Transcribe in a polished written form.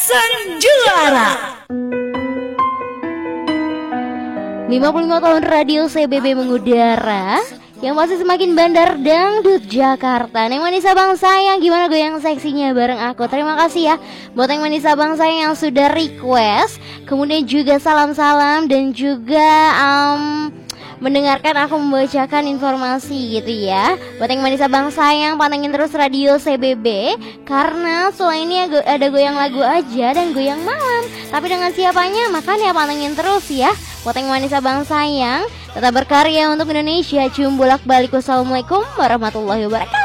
Sang Juara. 55 tahun radio CBB mengudara, yang masih semakin bandar dangdut Jakarta. Neng Manisa Bang Sayang, gimana goyang seksinya bareng aku? Terima kasih ya buat Neng Manisa Bang Sayang yang sudah request. Kemudian juga salam-salam dan juga mendengarkan aku membacakan informasi gitu ya. Buat yang Manisa Bang Sayang, pantengin terus radio CBB, karena selain ini ada goyang lagu aja dan goyang malam. Tapi dengan siapanya, makanya pantengin terus ya. Buat yang Manisa Bang Sayang, tetap berkarya untuk Indonesia. Cium bolak balik. Wassalamualaikum warahmatullahi wabarakatuh.